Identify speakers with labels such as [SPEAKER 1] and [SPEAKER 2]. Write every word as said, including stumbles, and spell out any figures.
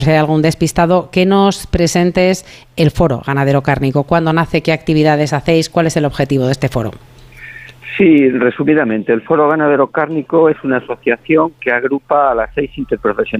[SPEAKER 1] Si hay algún despistado, que nos presentes el Foro Ganadero Cárnico. ¿Cuándo nace? ¿Qué actividades hacéis? ¿Cuál es el objetivo de este foro?
[SPEAKER 2] Sí, resumidamente, el Foro Ganadero Cárnico es una asociación que agrupa a las seis interprofesionales